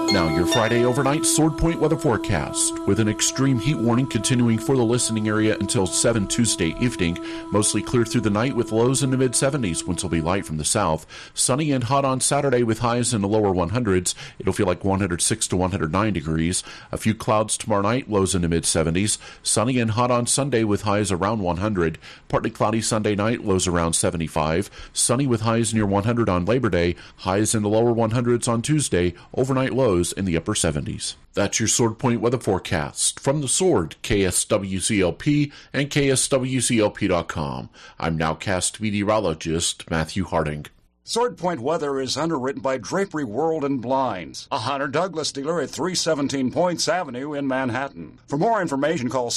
Now, your Friday overnight Sword Point weather forecast. With an extreme heat warning continuing for the listening area until 7 Tuesday evening. Mostly clear through the night with lows in the mid-70s. Winds will be light from the south. Sunny and hot on Saturday with highs in the lower 100s. It'll feel like 106 to 109 degrees. A few clouds tomorrow night, lows in the mid-70s. Sunny and hot on Sunday with highs around 100. Partly cloudy Sunday night, lows around 75. Sunny with highs near 100 on Labor Day. Highs in the lower 100s on Tuesday. Overnight lows in the upper 70s. That's your Sword Point weather forecast. From the Sword, KSWCLP and KSWCLP.com. I'm nowcast meteorologist Matthew Harding. Sword Point weather is underwritten by Drapery World and Blinds, a Hunter Douglas dealer at 317 Points Avenue in Manhattan. For more information, call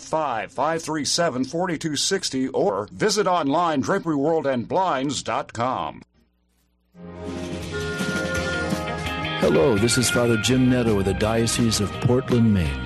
785-537-4260 or visit online draperyworldandblinds.com. Hello, this is Father Jim Netto with the Diocese of Portland, Maine.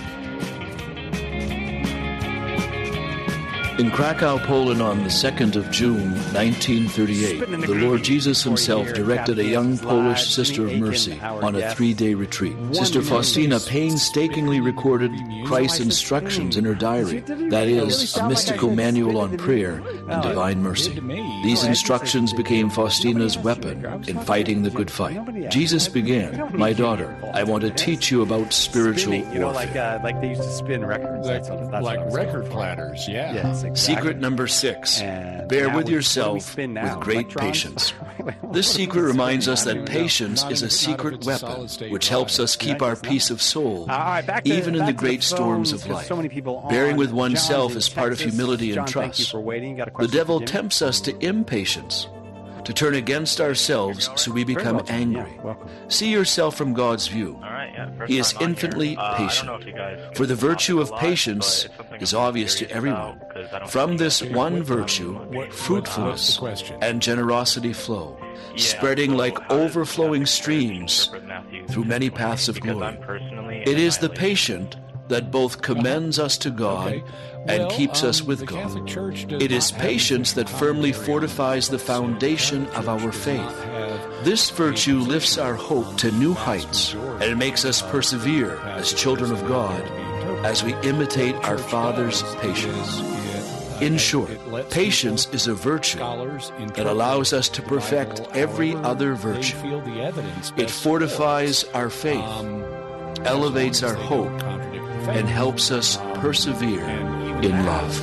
In Krakow, Poland on the 2nd of June, 1938, the Lord Jesus himself directed a young Polish Sister of Mercy on a 3-day retreat. Sister Faustina painstakingly recorded Christ's instructions in her diary, that is, a mystical manual on prayer and divine mercy. These instructions became Faustina's weapon in fighting the good fight. Jesus began, "My daughter, I want to teach you about spiritual warfare." Like they used to spin records. Like record platters, yeah. Yes, exactly. Secret number 6, bear with yourself with great patience. This secret reminds us that patience is a secret weapon which helps us keep our peace of soul, even in the great storms of life. Bearing with oneself is part of humility and trust. The devil tempts us to impatience, to turn against ourselves so we become angry. See yourself from God's view. He is infinitely patient. For the virtue of patience is obvious to everyone. From this one virtue, fruitfulness and generosity flow, spreading like overflowing streams through many paths of glory. It is the patient that both commends us to God and keeps us with God. It is patience that firmly fortifies the foundation of our faith. This virtue lifts our hope to new heights, and it makes us persevere as children of God as we imitate our Father's patience. In short, patience is a virtue that allows us to perfect every other virtue. It fortifies our faith, elevates our hope, and helps us persevere in love.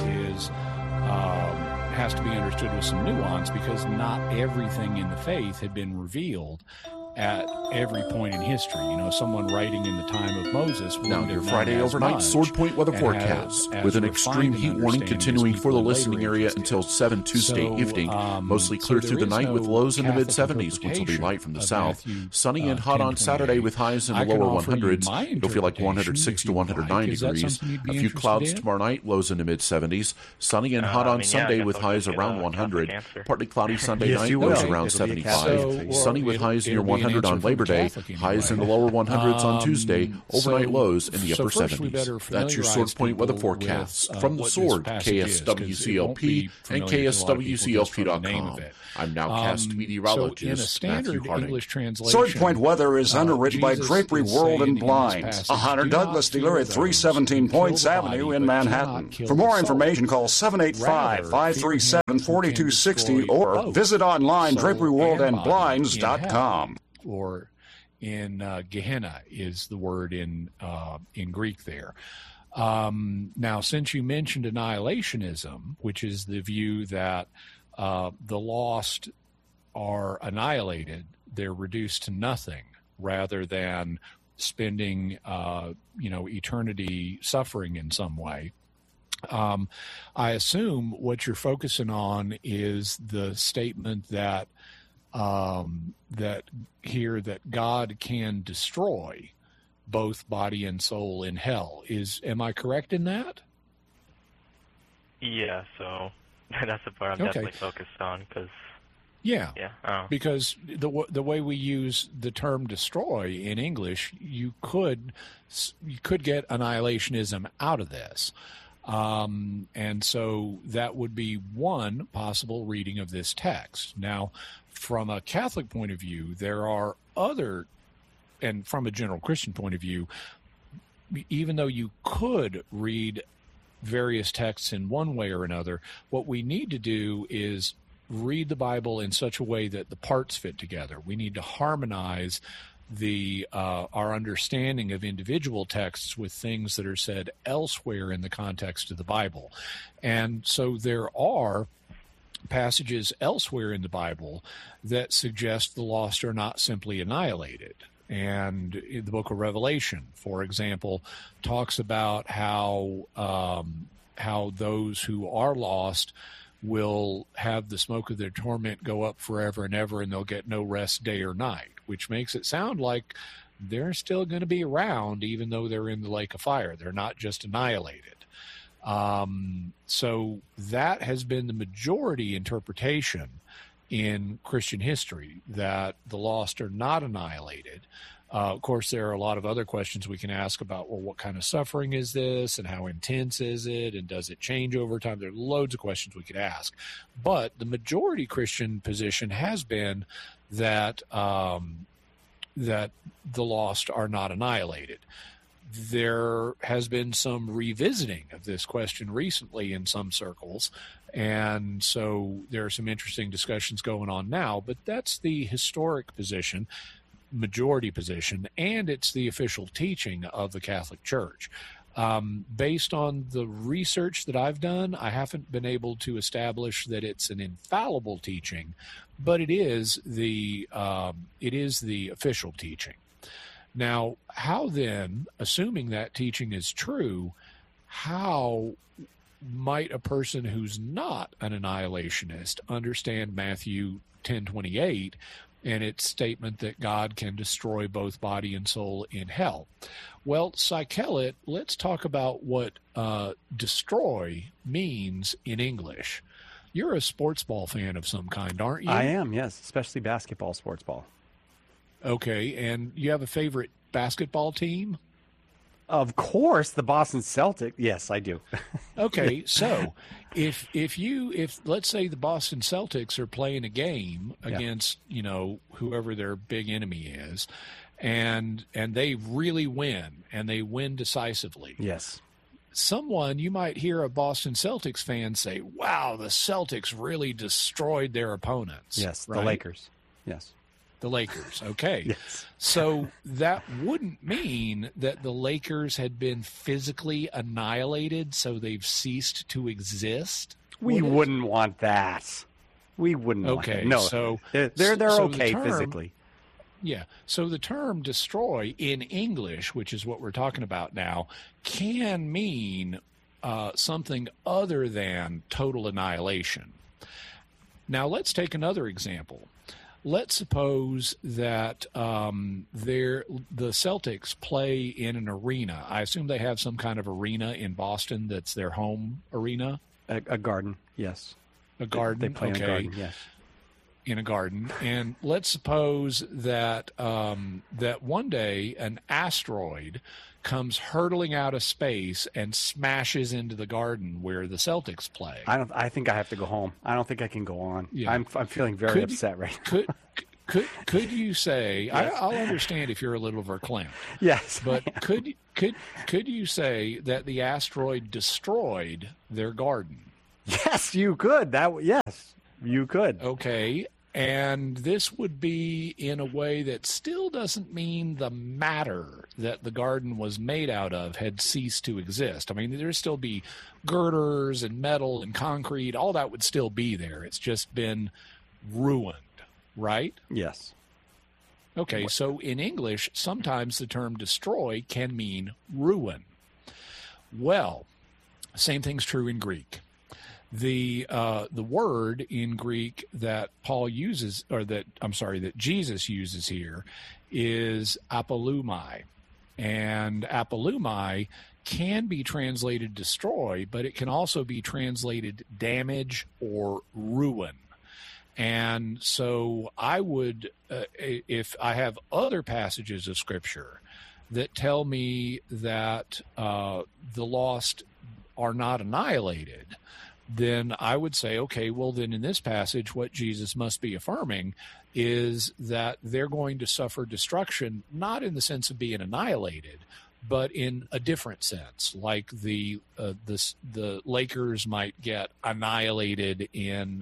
Has to be understood with some nuance, because not everything in the faith had been revealed at every point in history. You know, someone writing in the time of Moses. Now, your Friday overnight Sword Point weather forecast. With an extreme heat warning continuing for the listening area until 7 Tuesday evening. Mostly clear through the night with lows in the mid-70s. Winds will be light from the south. Sunny and hot on Saturday with highs in the lower 100s. It'll feel like 106 to 109 degrees. A few clouds tomorrow night, lows in the mid-70s. Sunny and hot on Sunday with highs around 100. Partly cloudy Sunday night, lows around 75. Sunny with highs near 100 on Labor Day, highs in the lower 100s on Tuesday, overnight lows in the upper 70s. That's your Sword Point weather forecast. From the Sword, KSWCLP and KSWCLP.com. I'm nowcast meteorologist Matthew Harding. Sword Point weather is underwritten by Drapery World and Blinds, a Hunter Douglas dealer at 317 Points Avenue in Manhattan. For more information, call 785-537-4260 or visit online draperyworldandblinds.com. Or in Gehenna is the word in Greek there. Now, since you mentioned annihilationism, which is the view that the lost are annihilated, they're reduced to nothing, rather than spending eternity suffering in some way. I assume what you're focusing on is the statement that that God can destroy both body and soul in hell. Am I correct in that? Yeah, so that's the part I'm definitely focused on, because because the way we use the term destroy in English, you could get annihilationism out of this. And so that would be one possible reading of this text. Now, from a Catholic point of view, there are other and from a general Christian point of view, even though you could read various texts in one way or another, what we need to do is read the Bible in such a way that the parts fit together. We need to harmonize our understanding of individual texts with things that are said elsewhere in the context of the Bible. And so there are passages elsewhere in the Bible that suggest the lost are not simply annihilated. And in the book of Revelation, for example, talks about how those who are lost will have the smoke of their torment go up forever and ever, and they'll get no rest day or night, which makes it sound like they're still going to be around even though they're in the lake of fire. They're not just annihilated. So that has been the majority interpretation in Christian history, that the lost are not annihilated. Of course, there are a lot of other questions we can ask about, well, what kind of suffering is this, and how intense is it, and does it change over time? There are loads of questions we could ask. But the majority Christian position has been that that the lost are not annihilated. There has been some revisiting of this question recently in some circles, and so there are some interesting discussions going on now, but that's the historic position, majority position, and it's the official teaching of the Catholic Church. Based on the research that I've done, I haven't been able to establish that it's an infallible teaching, but it is the official teaching. Now, how then, assuming that teaching is true, how might a person who's not an annihilationist understand Matthew 10:28 and its statement that God can destroy both body and soul in hell? Well, Psychelit, let's talk about what destroy means in English. You're a sports ball fan of some kind, aren't you? I am, yes, especially basketball, sports ball. Okay, and you have a favorite basketball team? Of course, the Boston Celtics. Yes, I do. Okay, so if let's say the Boston Celtics are playing a game against, whoever their big enemy is, and they really win, and they win decisively. Yes. You might hear a Boston Celtics fan say, "Wow, the Celtics really destroyed their opponents." Yes, right? The Lakers. Yes. The Lakers, okay. Yes. So that wouldn't mean that the Lakers had been physically annihilated, so they've ceased to exist? We wouldn't want that. We wouldn't want that. No, so they're okay physically. Yeah, so the term destroy in English, which is what we're talking about now, can mean something other than total annihilation. Now, let's take another example. Let's suppose that the Celtics play in an arena. I assume they have some kind of arena in Boston that's their home arena? A garden, yes. A garden, They play in a garden, yes. In a garden. And let's suppose that that one day an asteroid comes hurtling out of space and smashes into the garden where the Celtics play. I think I have to go home. I don't think I can go on. Yeah. I'm feeling very upset right now. Could you say? Yes. I'll understand if you're a little verklempt. Yes, but could you say that the asteroid destroyed their garden? Yes, you could. Yes, you could. Okay. And this would be in a way that still doesn't mean the matter that the garden was made out of had ceased to exist. I mean, there'd still be girders and metal and concrete. All that would still be there. It's just been ruined, right? Yes. Okay, so in English, sometimes the term destroy can mean ruin. Well, same thing's true in Greek. The word in Greek that Paul uses, that Jesus uses here, is apolumai, and apolumai can be translated destroy, but it can also be translated damage or ruin. And so I would, if I have other passages of Scripture that tell me that the lost are not annihilated, then I would say, okay, well, then in this passage, what Jesus must be affirming is that they're going to suffer destruction, not in the sense of being annihilated, but in a different sense, like the Lakers might get annihilated in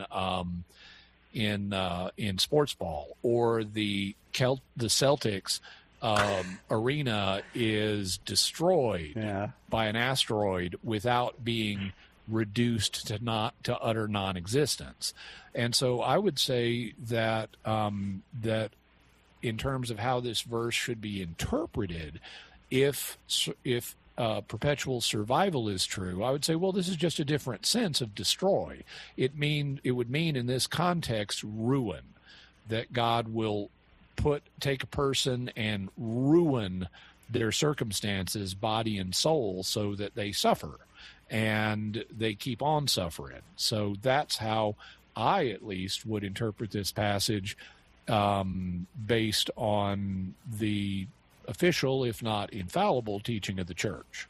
sports ball, or the Celtics arena is destroyed by an asteroid without being reduced to utter non-existence. And so I would say that that in terms of how this verse should be interpreted, if perpetual survival is true, I would say, well, this is just a different sense of destroy. It would mean in this context ruin, that God will take a person and ruin their circumstances, body and soul, so that they suffer and they keep on suffering. So that's how I at least would interpret this passage, based on the official, if not infallible, teaching of the church.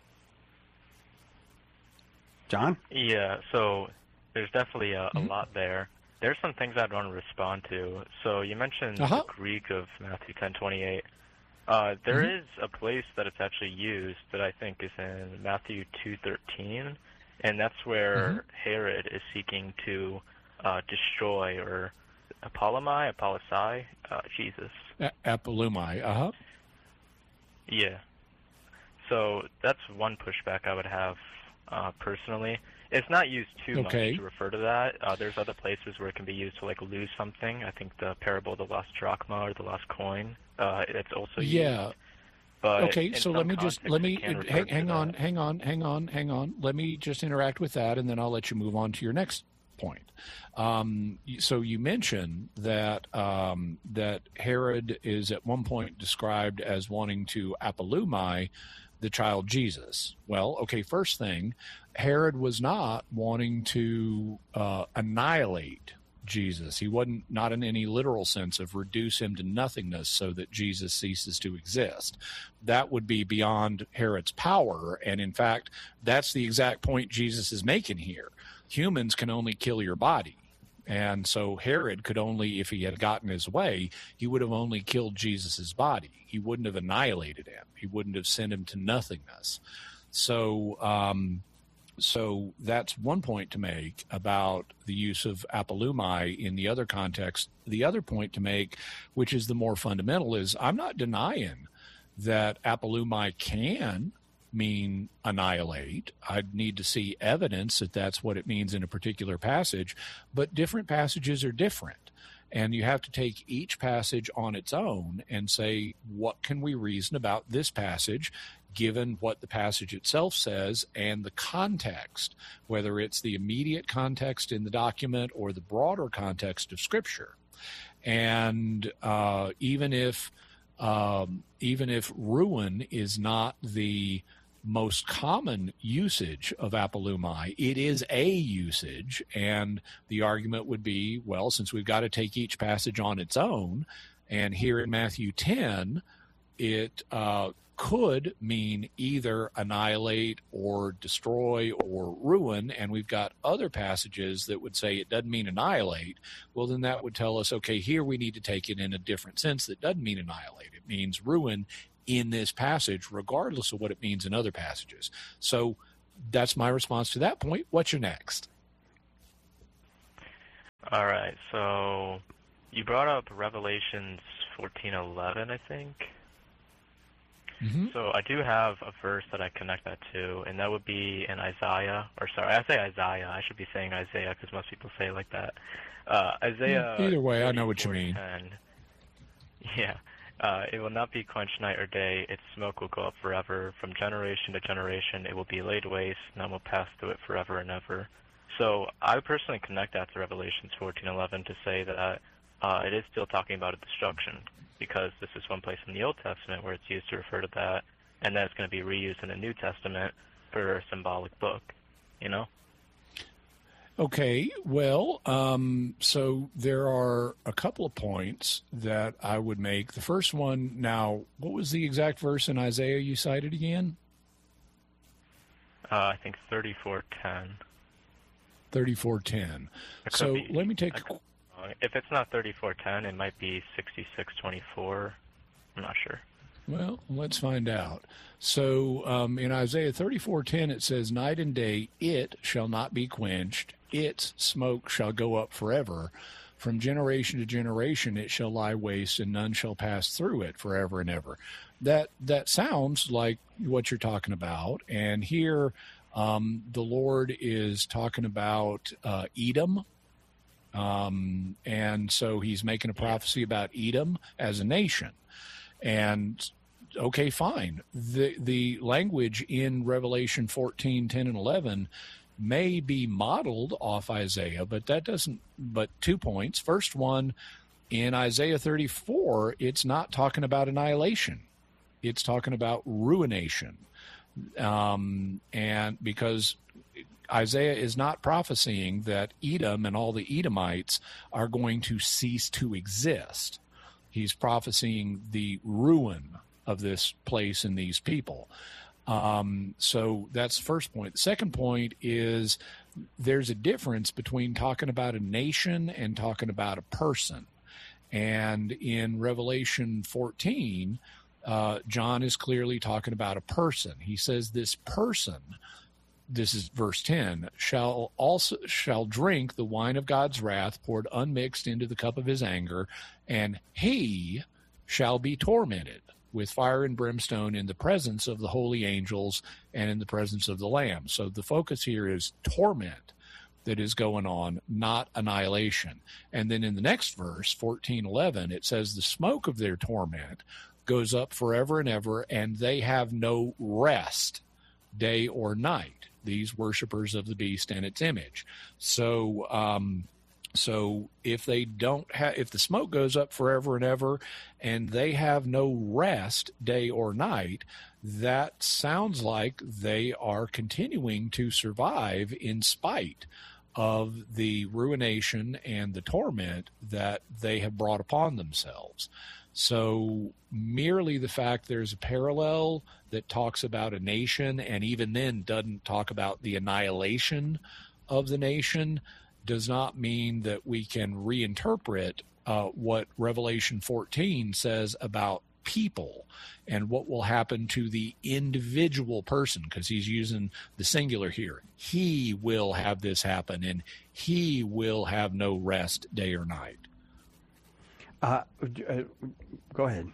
John? Yeah, so there's definitely a lot there. There's some things I'd want to respond to. So you mentioned the Greek of Matthew 10:28. There is a place that it's actually used that I think is in Matthew 2:13, and that's where Herod is seeking to destroy, or apollusai, Jesus. Apolumai, Yeah. So that's one pushback I would have personally. It's not used too much to refer to that. There's other places where it can be used to lose something. I think the parable of the lost drachma or the lost coin. It's also used. Yeah. But so hang on. Let me just interact with that, and then I'll let you move on to your next point. So you mentioned that that Herod is at one point described as wanting to apolumai the child Jesus. Well, okay, first thing, Herod was not wanting to annihilate Jesus. He wasn't, not in any literal sense of reduce him to nothingness so that Jesus ceases to exist. That would be beyond Herod's power, and in fact, that's the exact point Jesus is making here. Humans can only kill your body. And so Herod could only, if he had gotten his way, he would have only killed Jesus's body. He wouldn't have annihilated him. He wouldn't have sent him to nothingness. So that's one point to make about the use of apolumai in the other context. The other point to make, which is the more fundamental, is I'm not denying that apolumai can mean annihilate. I'd need to see evidence that that's what it means in a particular passage, but different passages are different. And you have to take each passage on its own and say, what can we reason about this passage, given what the passage itself says and the context, whether it's the immediate context in the document or the broader context of Scripture. And even if ruin is not the most common usage of apolumai, it is a usage, and the argument would be, well, since we've got to take each passage on its own, and here in Matthew 10, it could mean either annihilate or destroy or ruin, and we've got other passages that would say it doesn't mean annihilate, well, then that would tell us, okay, here we need to take it in a different sense that doesn't mean annihilate. It means ruin in this passage, regardless of what it means in other passages. So that's my response to that point. What's your next? All right. So you brought up Revelations 14:11, I think. So I do have a verse that I connect that to, and that would be in Isaiah. Or sorry, I say Isaiah. I should be saying Isaiah because most people say it like that. Isaiah. Either way, I know what you mean. Yeah. It will not be quenched night or day. Its smoke will go up forever. From generation to generation, it will be laid waste. None will pass through it forever and ever. So I personally connect that to Revelations 14:11 to say that it is still talking about a destruction, because this is one place in the Old Testament where it's used to refer to that, and then it's going to be reused in the New Testament for a symbolic book, you know? Okay, well, so there are a couple of points that I would make. The first one, now, what was the exact verse in Isaiah you cited again? I think 34:10. 34:10. So let me take. If it's not 34:10, it might be 66:24. I'm not sure. Well, let's find out. So in Isaiah 34:10, it says, "Night and day it shall not be quenched; its smoke shall go up forever. From generation to generation it shall lie waste, and none shall pass through it forever and ever." That sounds like what you're talking about. And here the Lord is talking about Edom. And so he's making a prophecy about Edom as a nation. And okay, fine. The language in Revelation 14:10 and 11 may be modeled off Isaiah, but that doesn't. But 2 points. First one, in Isaiah 34, it's not talking about annihilation; it's talking about ruination, and because Isaiah is not prophesying that Edom and all the Edomites are going to cease to exist. He's prophesying the ruin of this place and these people. So that's the first point. The second point is there's a difference between talking about a nation and talking about a person. And in Revelation 14, John is clearly talking about a person. He says this person, this is verse 10, shall drink the wine of God's wrath poured unmixed into the cup of his anger, and he shall be tormented with fire and brimstone in the presence of the holy angels and in the presence of the Lamb. So the focus here is torment that is going on, not annihilation. And then in the next verse, 14:11, it says the smoke of their torment goes up forever and ever, and they have no rest day or night, these worshipers of the beast and its image. So if they don't if the smoke goes up forever and ever and they have no rest day or night, that sounds like they are continuing to survive in spite of the ruination and the torment that they have brought upon themselves. So merely the fact there's a parallel that talks about a nation and even then doesn't talk about the annihilation of the nation does not mean that we can reinterpret what Revelation 14 says about people and what will happen to the individual person, because he's using the singular here. He will have this happen, and he will have no rest day or night. Go ahead.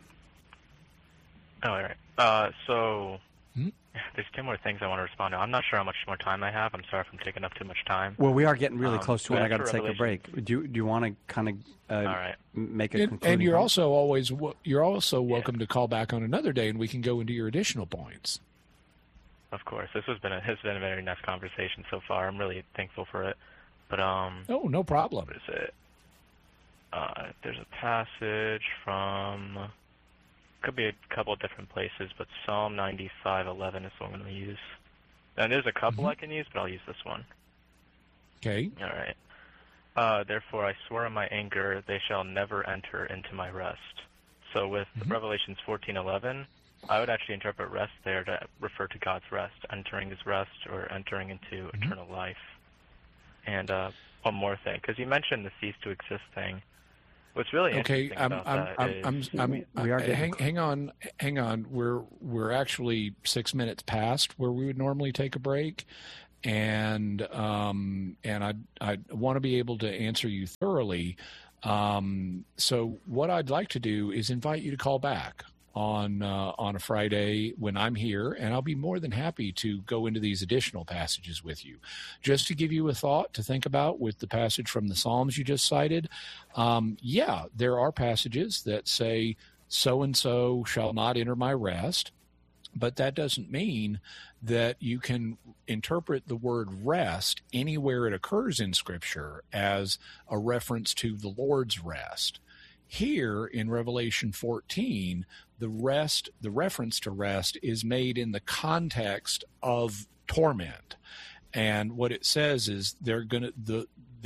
Oh, all right. So there's 2 more things I want to respond to. I'm not sure how much more time I have. I'm sorry if I'm taking up too much time. Well, we are getting really close to it. I got to take a break. Do you want to kind of all right. make a conclusion? And you're also welcome to call back on another day, and we can go into your additional points. Of course, this has been a very nice conversation so far. I'm really thankful for it. But oh, no problem. What is it? There's a passage from, could be a couple of different places, but Psalm 95:11 is what I'm going to use. And there's a couple I can use, but I'll use this one. Okay. All right. Therefore I swear in my anger, they shall never enter into my rest. So with Revelations 14:11, I would actually interpret rest there to refer to God's rest, entering his rest or entering into eternal life. And one more thing, because you mentioned the cease to exist thing. What's really interesting about that is... Hang on. We're actually 6 minutes past where we would normally take a break, and I want to be able to answer you thoroughly. So what I'd like to do is invite you to call back on a Friday when I'm here, and I'll be more than happy to go into these additional passages with you. Just to give you a thought to think about with the passage from the Psalms you just cited, there are passages that say, so-and-so shall not enter my rest, but that doesn't mean that you can interpret the word rest anywhere it occurs in Scripture as a reference to the Lord's rest. Here in Revelation 14, the reference to rest is made in the context of torment. And what it says is they're going to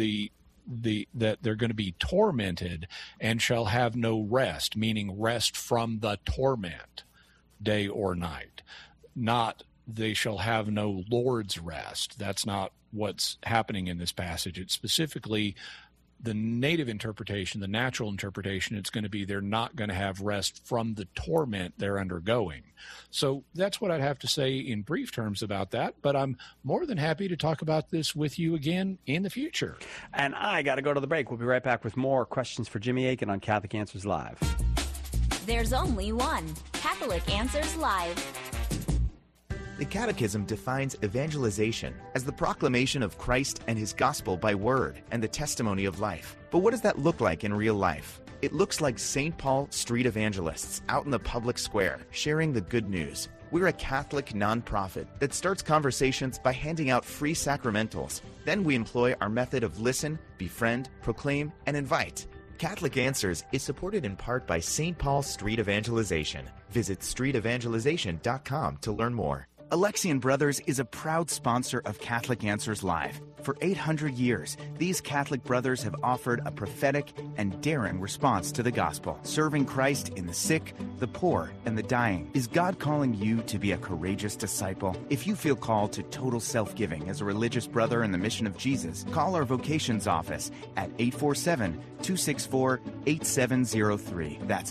that they're going to be tormented and shall have no rest, meaning rest from the torment day or night, not they shall have no Lord's rest. That's not what's happening in this passage. It's specifically the native interpretation, the natural interpretation. It's going to be they're not going to have rest from the torment they're undergoing. So that's what I'd have to say in brief terms about that. But I'm more than happy to talk about this with you again in the future. And I got to go to the break. We'll be right back with more questions for Jimmy Akin on Catholic Answers Live. There's only one Catholic Answers Live. The Catechism defines evangelization as the proclamation of Christ and his gospel by word and the testimony of life. But what does that look like in real life? It looks like St. Paul street evangelists out in the public square sharing the good news. We're a Catholic nonprofit that starts conversations by handing out free sacramentals. Then we employ our method of listen, befriend, proclaim, and invite. Catholic Answers is supported in part by St. Paul Street Evangelization. Visit streetevangelization.com to learn more. Alexian Brothers is a proud sponsor of Catholic Answers Live. For 800 years, these Catholic brothers have offered a prophetic and daring response to the gospel, serving Christ in the sick, the poor, and the dying. Is God calling you to be a courageous disciple? If you feel called to total self-giving as a religious brother in the mission of Jesus, call our vocations office at 847-264-8703. That's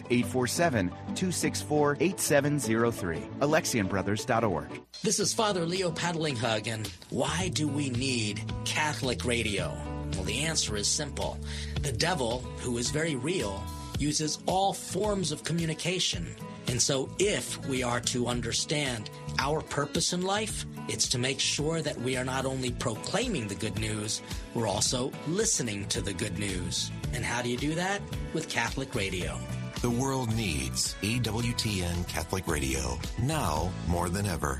847-264-8703. AlexianBrothers.org. This is Father Leo Paddlinghug, and why do we need Catholic radio? Well, the answer is simple. The devil, who is very real, uses all forms of communication. And so if we are to understand our purpose in life, it's to make sure that we are not only proclaiming the good news, we're also listening to the good news. And how do you do that? With Catholic radio. The world needs EWTN Catholic Radio, now more than ever.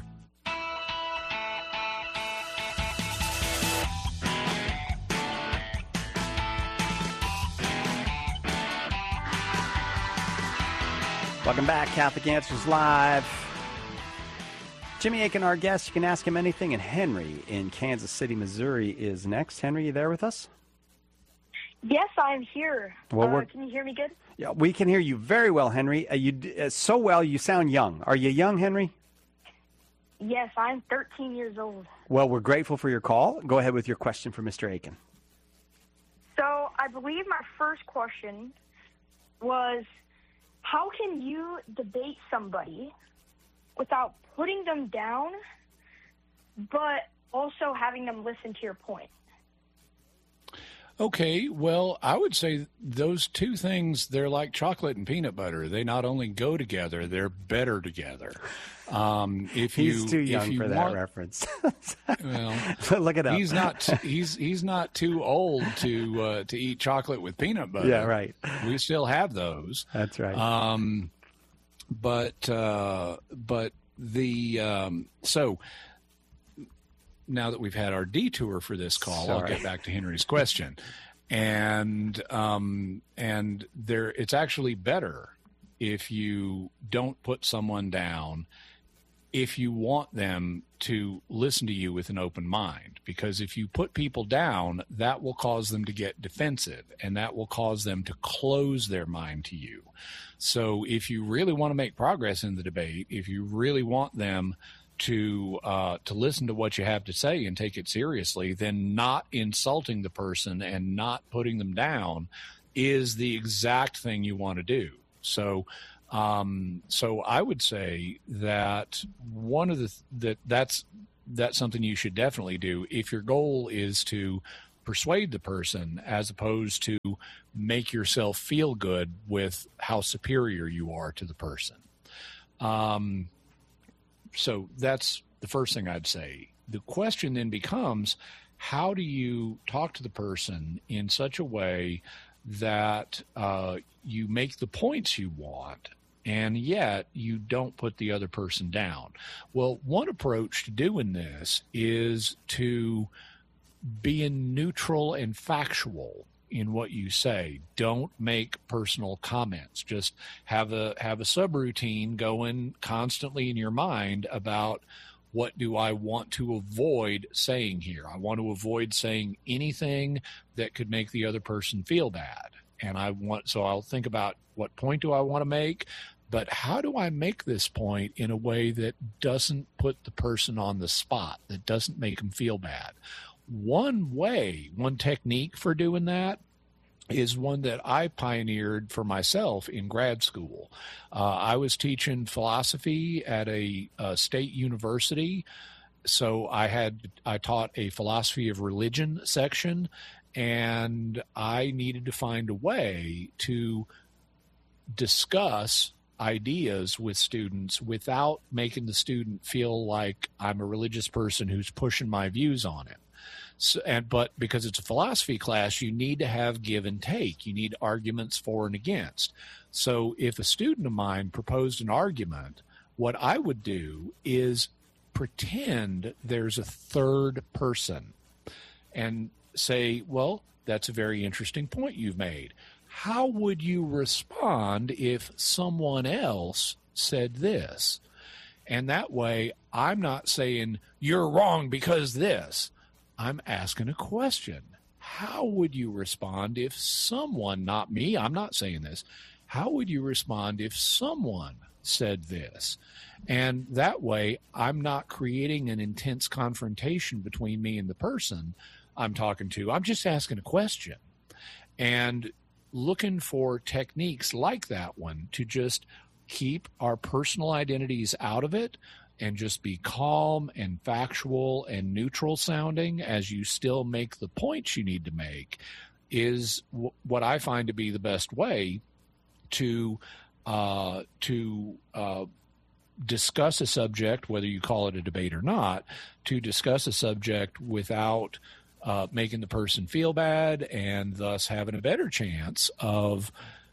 Welcome back, Catholic Answers Live. Jimmy Akin, our guest. You can ask him anything. And Henry in Kansas City, Missouri is next. Henry, you there with us? Yes, I'm here. Well, can you hear me good? Yeah, we can hear you very well, Henry. So well, you sound young. Are you young, Henry? Yes, I'm 13 years old. Well, we're grateful for your call. Go ahead with your question for Mr. Akin. So I believe my first question was, how can you debate somebody without putting them down, but also having them listen to your point? Okay, well, I would say those two things, they're like chocolate and peanut butter. They not only go together, they're better together. He's too young for that reference. Well, look it up. He's not too old to eat chocolate with peanut butter. Yeah, right. We still have those. That's right. So now that we've had our detour for this call, I'll get back to Henry's question. And it's actually better if you don't put someone down if you want them to listen to you with an open mind. Because if you put people down, that will cause them to get defensive, and that will cause them to close their mind to you. So if you really want to make progress in the debate, if you really want them to listen to what you have to say and take it seriously, then not insulting the person and not putting them down is the exact thing you want to do. So I would say that one of that's something you should definitely do if your goal is to persuade the person as opposed to make yourself feel good with how superior you are to the person. So that's the first thing I'd say. The question then becomes, how do you talk to the person in such a way that you make the points you want, and yet you don't put the other person down? Well, one approach to doing this is to be neutral and factual in what you say. Don't make personal comments. Just have a subroutine going constantly in your mind about, what do I want to avoid saying here? I want to avoid saying anything that could make the other person feel bad. And I'll think about, what point do I want to make? but how do I make this point in a way that doesn't put the person on the spot, that doesn't make them feel bad? One technique for doing that is one that I pioneered for myself in grad school. I was teaching philosophy at a state university, so I taught a philosophy of religion section, and I needed to find a way to discuss ideas with students without making the student feel like I'm a religious person who's pushing my views on it. But because it's a philosophy class, you need to have give and take. You need arguments for and against. So if a student of mine proposed an argument, what I would do is pretend there's a third person and say, well, that's a very interesting point you've made. How would you respond if someone else said this? And that way, I'm not saying you're wrong because this. I'm asking a question. How would you respond if someone, not me, I'm not saying this, how would you respond if someone said this? And that way, I'm not creating an intense confrontation between me and the person I'm talking to. I'm just asking a question and looking for techniques like that one to just keep our personal identities out of it and just be calm and factual and neutral sounding as you still make the points you need to make is what I find to be the best way to discuss a subject, whether you call it a debate or not, to discuss a subject without making the person feel bad and thus having a better chance of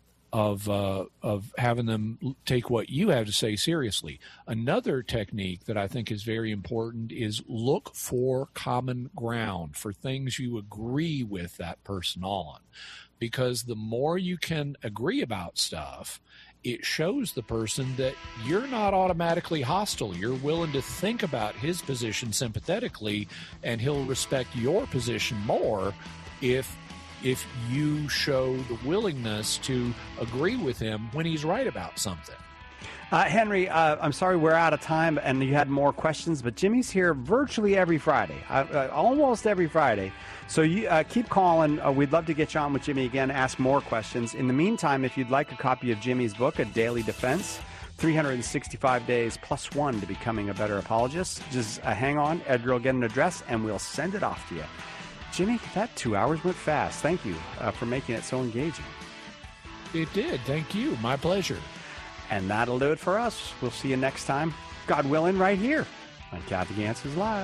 having them take what you have to say seriously. Another technique that I think is very important is look for common ground, for things you agree with that person on. Because the more you can agree about stuff, it shows the person that you're not automatically hostile. You're willing to think about his position sympathetically, and he'll respect your position more if you show the willingness to agree with him when he's right about something. Henry, I'm sorry we're out of time, and you had more questions, but Jimmy's here virtually every Friday, almost every Friday. So you keep calling. We'd love to get you on with Jimmy again, ask more questions. In the meantime, if you'd like a copy of Jimmy's book, A Daily Defense, 365 Days Plus One to Becoming a Better Apologist, just hang on. Edgar will get an address, and we'll send it off to you. Jimmy, that 2 hours went fast. Thank you for making it so engaging. It did. Thank you. My pleasure. And that'll do it for us. We'll see you next time, God willing, right here on Catholic Answers Live.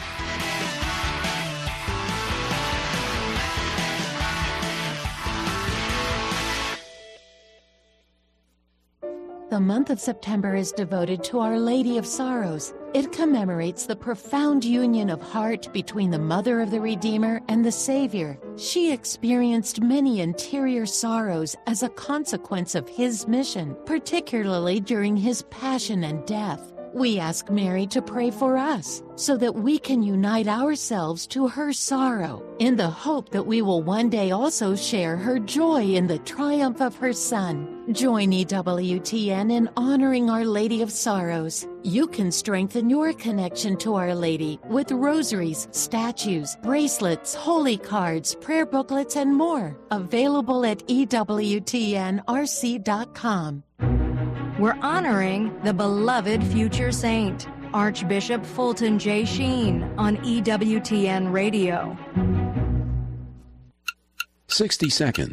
The month of September is devoted to Our Lady of Sorrows. It commemorates the profound union of heart between the Mother of the Redeemer and the Savior. She experienced many interior sorrows as a consequence of His mission, particularly during His passion and death. We ask Mary to pray for us so that we can unite ourselves to her sorrow in the hope that we will one day also share her joy in the triumph of her Son. Join EWTN in honoring Our Lady of Sorrows. You can strengthen your connection to Our Lady with rosaries, statues, bracelets, holy cards, prayer booklets, and more. Available at EWTNRC.com. We're honoring the beloved future saint, Archbishop Fulton J. Sheen, on EWTN Radio. 60 seconds.